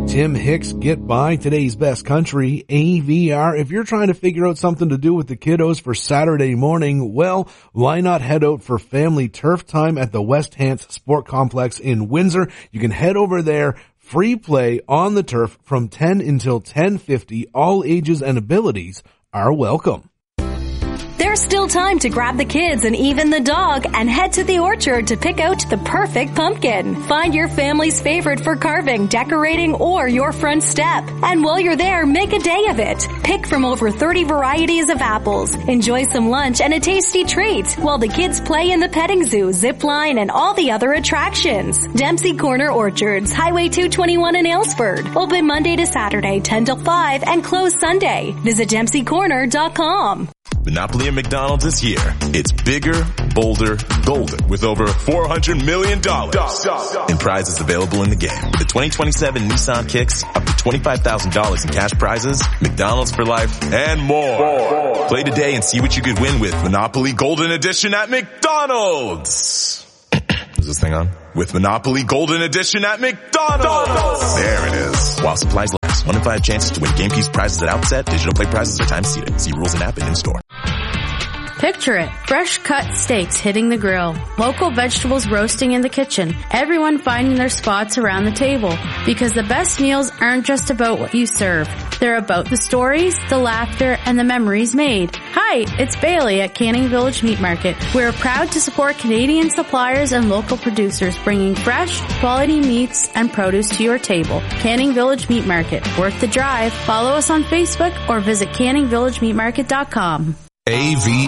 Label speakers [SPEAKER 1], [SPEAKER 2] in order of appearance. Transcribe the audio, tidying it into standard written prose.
[SPEAKER 1] Tim Hicks, Get By, Today's Best Country, AVR. If you're trying to figure out something to do with the kiddos for Saturday morning, well, why not head out for family turf time at the West Hants Sport Complex in Windsor? You can head over there. Free play on the turf from 10 until 10:50. All ages and abilities are welcome.
[SPEAKER 2] There's still time to grab the kids and even the dog and head to the orchard to pick out the perfect pumpkin. Find your family's favorite for carving, decorating, or your front step. And while you're there, make a day of it. Pick from over 30 varieties of apples. Enjoy some lunch and a tasty treat while the kids play in the petting zoo, zip line, and all the other attractions. Dempsey Corner Orchards, Highway 221 in Aylesford. Open Monday to Saturday, 10 till 5, and closed Sunday. Visit DempseyCorner.com.
[SPEAKER 3] Monopoly at McDonald's is here. It's bigger, bolder, golden with over $400 million in prizes available in the game. The 2027 Nissan Kicks, up to $25,000 in cash prizes, McDonald's for life, and more. Play today and see what you could win with Monopoly Golden Edition at McDonald's. Is this thing on? With Monopoly Golden Edition at McDonald's. There it is. While supplies last. 1 in 5 chances to win game keys prizes at outset. Digital play prizes are time seated. See rules and app and in store.
[SPEAKER 4] Picture it. Fresh cut steaks hitting the grill. Local vegetables roasting in the kitchen. Everyone finding their spots around the table. Because the best meals aren't just about what you serve. They're about the stories, the laughter, and the memories made. Hi, it's Bailey at Canning Village Meat Market. We're proud to support Canadian suppliers and local producers bringing fresh, quality meats and produce to your table. Canning Village Meat Market. Worth the drive. Follow us on Facebook or visit CanningVillageMeatMarket.com.
[SPEAKER 3] AV